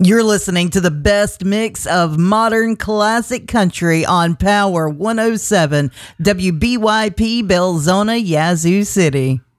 You're listening to the best mix of modern classic country on Power 107 WBYP Belzona, Yazoo City.